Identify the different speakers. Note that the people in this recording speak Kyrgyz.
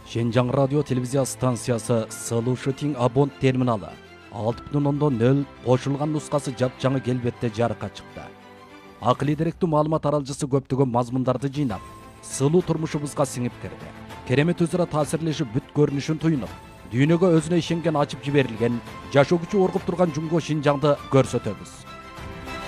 Speaker 1: Шенжаң радио телевизия станциясы Сылуу Шытиң Абонт терминалы 6.0 кошулган нускасы жапжаңы келбетте жарыкка чыкты. Акылий деректүү маалымат аралжысы көптөгөн мазмундарды жыйнап, сылуу турмушубузга сиңип кирди. Керемет өзара таасирлешип бүт көрүнүшүн туюнуп, дүйнөгө өзүнө ишенген ачып жиберилген, жашоо күчү оргуп турган Жумго Шинжаңды көрсөтөбүз.